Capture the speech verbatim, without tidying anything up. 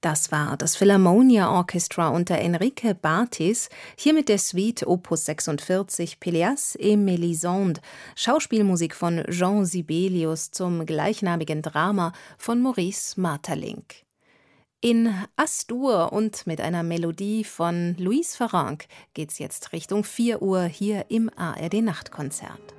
Das war das Philharmonia Orchestra unter Enrique Bartis, hier mit der Suite Opus sechsundvierzig Pelléas et Mélisande, Schauspielmusik von Jean Sibelius zum gleichnamigen Drama von Maurice Maeterlinck. In As-Dur und mit einer Melodie von Louise Farrenc geht's jetzt Richtung vier Uhr hier im A R D Nachtkonzert.